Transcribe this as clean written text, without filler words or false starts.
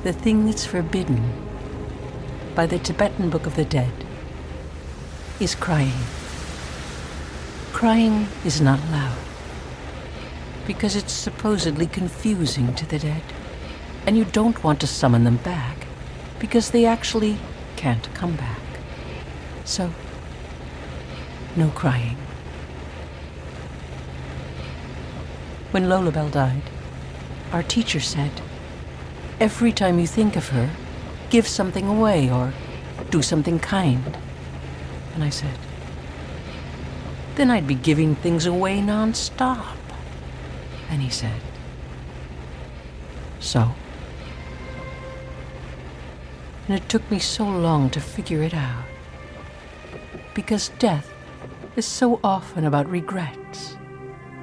The thing that's forbidden by the Tibetan Book of the Dead is crying. Crying is not allowed because it's supposedly confusing to the dead, and you don't want to summon them back because they actually can't come back. So, no crying. When Lolabelle died, our teacher said, every time you think of her, give something away or do something kind. And I said, then I'd be giving things away non-stop. And he said, so? And it took me so long to figure it out. Because death is so often about regrets.